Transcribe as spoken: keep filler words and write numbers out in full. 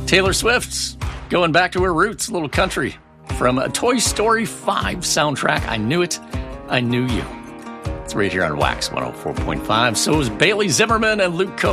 Taylor Swift's going back to her roots, a little country from a Toy Story five soundtrack. I knew it. I knew you. It's right here on Wax one oh four point five. So is Bailey Zimmerman and Luke Combs.